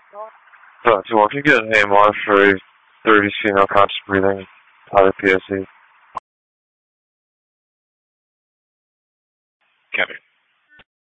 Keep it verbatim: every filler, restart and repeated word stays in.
Uh, two more. Can you get an A M R for a thirty female conscious breathing pilot P S C? Copy.